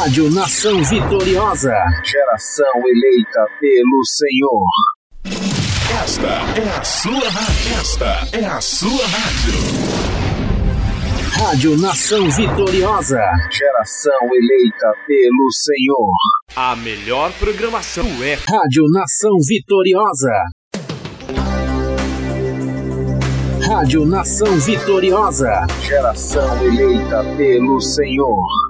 Rádio Nação Vitoriosa. Geração eleita pelo Senhor. Esta é a sua rádio. Esta é a sua rádio. Rádio Nação Vitoriosa. Geração eleita pelo Senhor. A melhor programação é Rádio Nação Vitoriosa. Rádio Nação Vitoriosa. Geração eleita pelo Senhor.